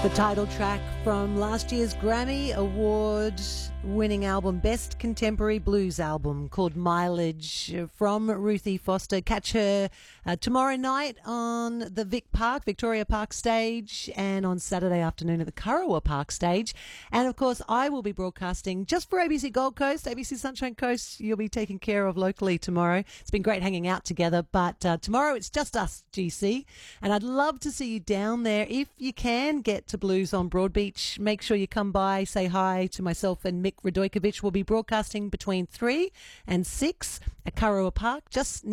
The title track from last year's Grammy Award-winning album, Best Contemporary Blues Album, called Mileage, from Ruthie Foster. Catch her tomorrow night on the Victoria Park stage, and on Saturday afternoon at the Kurrawa Park stage. And, of course, I will be broadcasting just for ABC Gold Coast, ABC Sunshine Coast. You'll be taken care of locally tomorrow. It's been great hanging out together, but tomorrow it's just us, GC, and I'd love to see you down there. If you can get to Blues on Broadbeach, make sure you come by, say hi to myself and Mick Radojkovic. We'll be broadcasting between 3 and 6 at Kurrawa Park, just